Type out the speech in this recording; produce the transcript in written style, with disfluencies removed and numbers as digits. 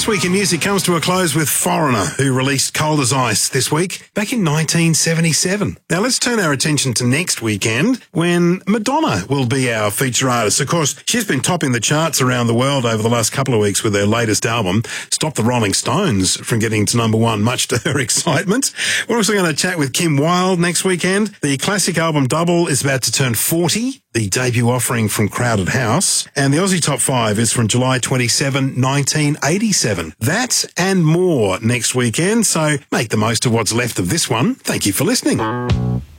This Week in Music comes to a close with Foreigner, who released Cold as Ice this week, back in 1977. Now let's turn our attention to next weekend, when Madonna will be our feature artist. Of course, she's been topping the charts around the world over the last couple of weeks with her latest album, Stop the Rolling Stones from getting to number one, much to her excitement. We're also going to chat with Kim Wilde next weekend. The classic album Double is about to turn 40, the debut offering from Crowded House, and the Aussie Top 5 is from July 27, 1987. That and more next weekend, so make the most of what's left of this one. Thank you for listening.